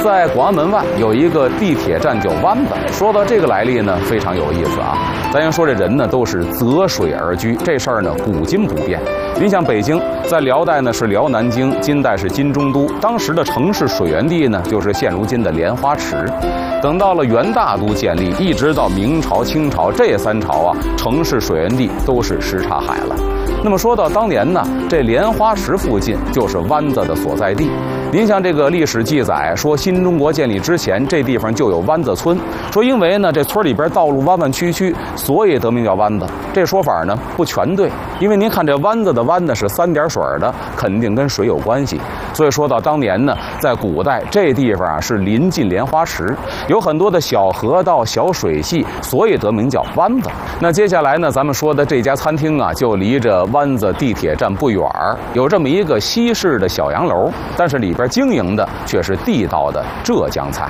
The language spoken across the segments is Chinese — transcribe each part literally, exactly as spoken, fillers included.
在广安门外有一个地铁站叫湾子。说到这个来历呢，非常有意思啊。咱先说这人呢都是择水而居，这事儿呢古今不变。您像北京，在辽代呢是辽南京，金代是金中都，当时的城市水源地呢就是现如今的莲花池。等到了元大都建立，一直到明朝、清朝这三朝啊，城市水源地都是什刹海了。那么说到当年呢，这莲花池附近就是湾子的所在地。您像这个历史记载说，新中国建立之前，这地方就有湾子村。说因为呢，这村里边道路弯弯曲曲，所以得名叫湾子。这说法呢不全对，因为您看这湾子的湾呢是三点水的，肯定跟水有关系。所以说到当年呢，在古代这地方啊是临近莲花池，有很多的小河道、小水系，所以得名叫湾子。那接下来呢，咱们说的这家餐厅啊，就离着湾子地铁站不远，有这么一个西式的小洋楼，但是里边经营的却是地道的浙江菜。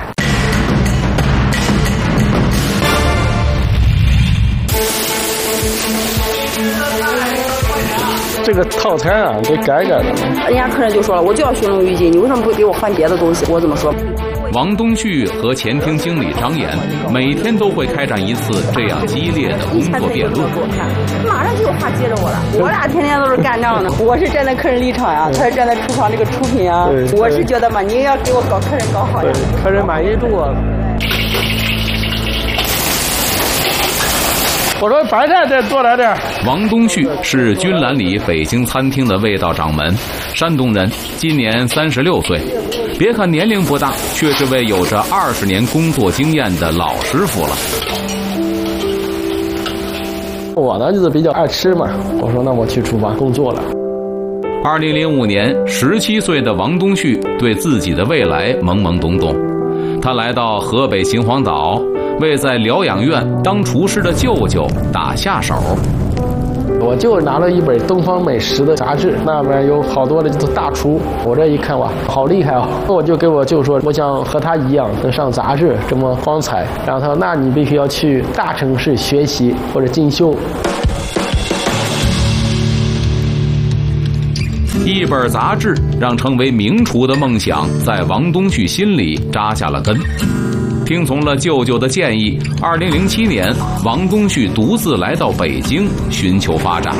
这个套餐啊，得改改的。 人家客人就说了，我就要熏笼鱼筋，你为什么不给我换别的东西？我怎么说？ 王东旭和前厅经理张岩每天都会开展一次这样激烈的工作辩论。 马上就有话接着我了，我俩天天都是干仗的。我是站在客人立场呀，他是站在厨房这个出品啊。我是觉得嘛，你要给我搞客人搞好呀， 客人满意度啊。我说白菜再多来点。 王东旭是君兰里北京餐厅的味道掌门，山东人，今年三十六岁。别看年龄不大，却是位有着二十年工作经验的老师傅了。 我呢就是比较爱吃嘛，我说那我去厨房工作了。 二零零五年，十七岁的王东旭对自己的未来懵懵懂懂，他来到河北秦皇岛，为在疗养院当厨师的舅舅打下手。 我就拿了一本东方美食的杂志，那边有好多的大厨，我这一看哇，好厉害啊！我就给我舅说，我想和他一样能上杂志这么光彩。然后他说，那你必须要去大城市学习或者进修。 一本杂志让成为名厨的梦想在王东旭心里扎下了根。听从了舅舅的建议，二零零七年，王东旭独自来到北京寻求发展。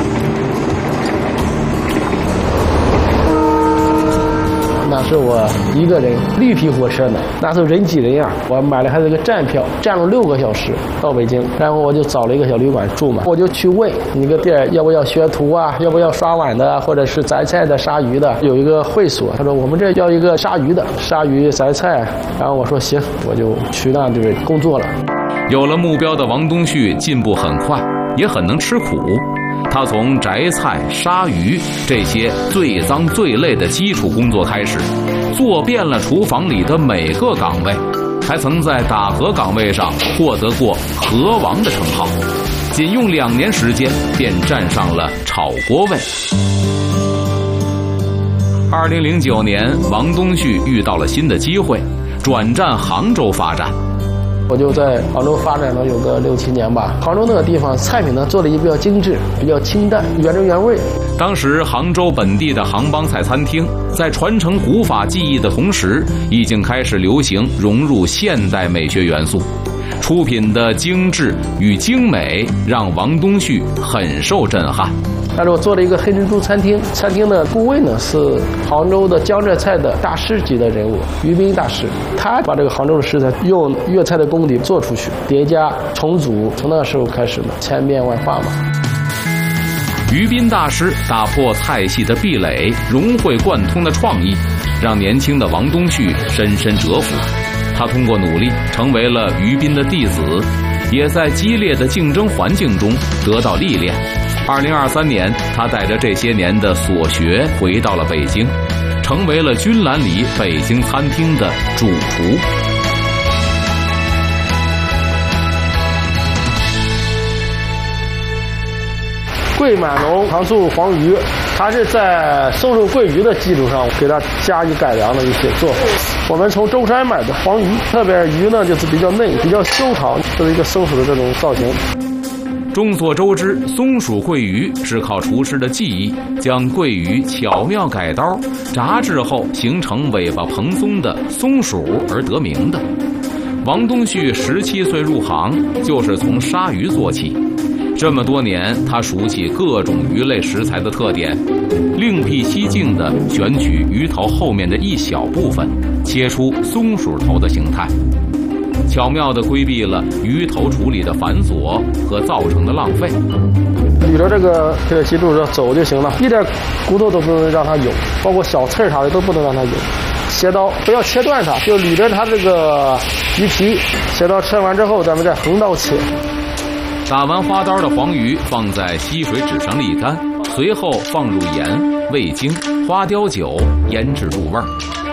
那是我一个人绿皮火车呢，那时候人挤人呀、啊，我买了还有个站票，站了六个小时到北京，然后我就找了一个小旅馆住嘛，我就去问那个店要不要学徒啊，要不要刷碗的，或者是择菜的、杀鱼的，有一个会所，他说我们这要一个杀鱼的，杀鱼择菜，然后我说行，我就去那地方工作了。 有了目标的王东旭进步很快，也很能吃苦。他从择菜、杀鱼这些最脏最累的基础工作开始，做遍了厨房里的每个岗位，还曾在打荷岗位上获得过荷王的称号。仅用两年时间，便站上了炒锅位。二零零九年，王东旭遇到了新的机会，转战杭州发展。 我就在杭州发展了有个六七年吧。杭州那个地方菜品呢做的也比较精致，比较清淡，原汁原味。 当时杭州本地的杭帮菜餐厅在传承古法技艺的同时，已经开始流行融入现代美学元素。出品的精致与精美让王东旭很受震撼。 但是我做了一个黑珍珠餐厅，餐厅的顾问呢是杭州的江浙菜的大师级的人物于斌大师，他把这个杭州的食材用粤菜的功底做出去，叠加重组，从那时候开始呢，千变万化嘛。 于斌大师打破菜系的壁垒，融会贯通的创意，让年轻的王东旭深深折服。他通过努力成为了于斌的弟子，也在激烈的竞争环境中得到历练。二零二三年，他带着这些年的所学回到了北京，成为了君兰里北京餐厅的主厨。 桂满龙糖醋黄鱼，它是在松鼠桂鱼的基础上给它加以改良的一些做法。我们从舟山买的黄鱼，特别鱼呢就是比较嫩，比较修长，这是一个松鼠的这种造型。 众所周知，松鼠桂鱼是靠厨师的技艺将桂鱼巧妙改刀，炸制后形成尾巴蓬松的松鼠而得名的。王东旭十七岁入行，就是从杀鱼做起。这么多年，他熟悉各种鱼类食材的特点，另辟蹊径地选取鱼头后面的一小部分，切出松鼠头的形态，巧妙地规避了鱼头处理的繁琐和造成的浪费。 捋着这个这个记住要走就行了，一点骨头都不能让它有，包括小刺儿啥的都不能让它有。切刀不要切断它，就捋着它这个鱼皮，切刀切完之后，咱们再横刀切。 打完花刀的黄鱼放在吸水纸上沥干，随后放入盐、味精、花雕酒腌制入味儿。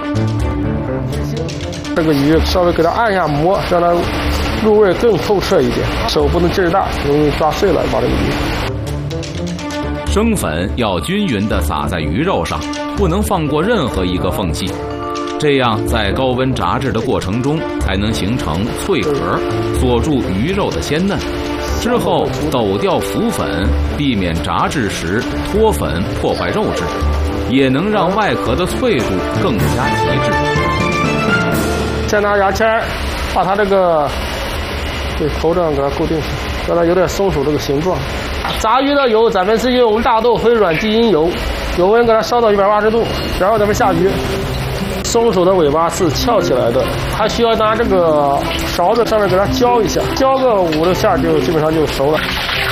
这个鱼稍微给它按下磨，让它入味更透彻一点，手不能劲儿大，容易抓碎了把这个鱼。 生粉要均匀地撒在鱼肉上，不能放过任何一个缝隙，这样在高温炸制的过程中才能形成脆壳，锁住鱼肉的鲜嫩。之后抖掉浮粉，避免炸制时脱粉破坏肉质，也能让外壳的脆度更加极致。 再拿牙签把它这个对头这样给它固定上，让它有点松鼠这个形状。炸鱼的油咱们是用大豆回软低因油，油温给它烧到一百八十度，然后咱们下鱼。松鼠的尾巴是翘起来的，它需要拿这个勺子上面给它浇一下，浇个五六下就基本上就熟了。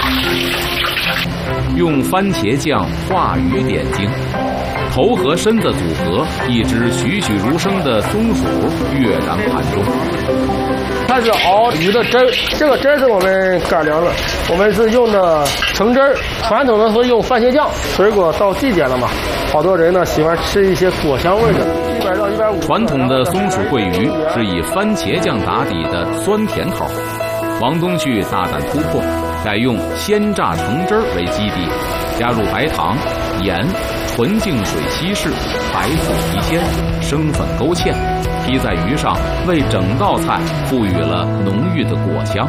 用番茄酱化鱼点睛，头和身子组合，一只栩栩如生的松鼠跃然盘中。 开始熬鱼的汁儿，这个汁儿是我们改良了，我们是用的橙汁儿，传统的是用番茄酱。水果到季节了嘛，好多人呢喜欢吃一些果香味的。 传统的松鼠桂鱼是以番茄酱打底的酸甜口，王东旭大胆突破，改用鲜榨橙汁为基底，加入白糖、盐、纯净水稀释、白醋提鲜、生粉勾芡，披在鱼上，为整道菜赋予了浓郁的果香。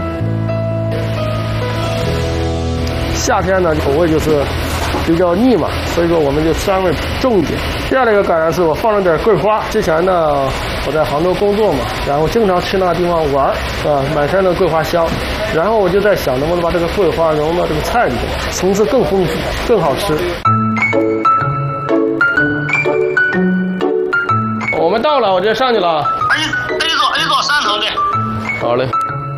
夏天呢，口味就是比较腻嘛，所以说我们就酸味重一点。第二个改良是我放了点桂花。之前呢，我在杭州工作嘛，然后经常去那个地方玩，啊，满山的桂花香。然后我就在想，能不能把这个桂花融到这个菜里头，层次更丰富，更好吃。我们到了，我这上去了。 哎，A 座 A 座三层的。 好嘞。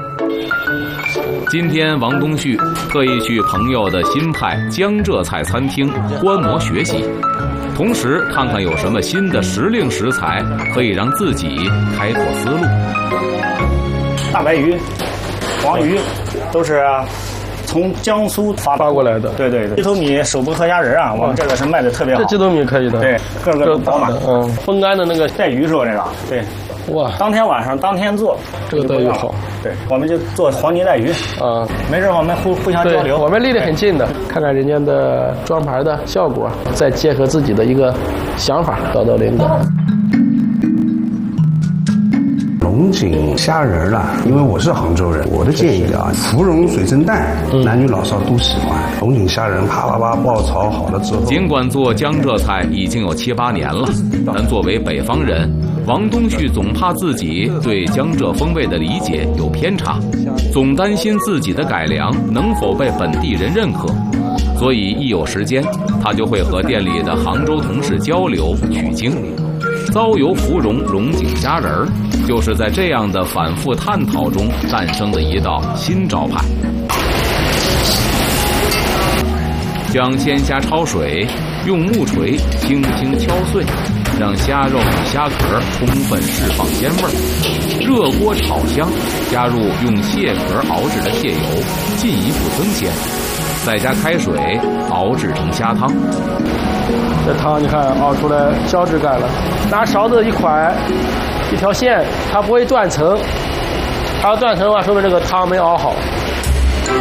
今天王东旭特意去朋友的新派江浙菜餐厅观摩学习，同时看看有什么新的时令食材可以让自己开拓思路。 大白鱼、黄鱼都是从江苏发发过来的。对对对， 鸡头米、手剥壳虾仁啊，我们这个是卖的特别好。 这鸡头米可以的。 对，个个都饱满。 嗯，风干的那个带鱼肉那个，对。 哇， 当天晚上当天做， 这个待遇好。 对，我们就做黄泥带鱼啊，没事我们互互相交流。 我们离得很近的，看看人家的装盘的效果，再结合自己的一个想法，找到灵感。 龙井虾仁啦，因为我是杭州人，我的建议啊，芙蓉水蒸蛋，男女老少都喜欢。龙井虾仁啪啪啪爆炒好了之后， 尽管做江浙菜已经有七八年了，但作为北方人，王东旭总怕自己对江浙风味的理解有偏差，总担心自己的改良能否被本地人认可，所以一有时间，他就会和店里的杭州同事交流取经。糟油芙蓉龙井虾仁儿，就是在这样的反复探讨中诞生的一道新招牌。将鲜虾焯水，用木锤轻轻敲碎，让虾肉与虾壳充分释放鲜味儿。热锅炒香，加入用蟹壳熬制的蟹油，进一步增鲜。再加开水熬制成虾汤。 这汤你看熬出来胶质感了，拿勺子一㧟，一条线，它不会断层。它要断层的话，说明这个汤没熬好。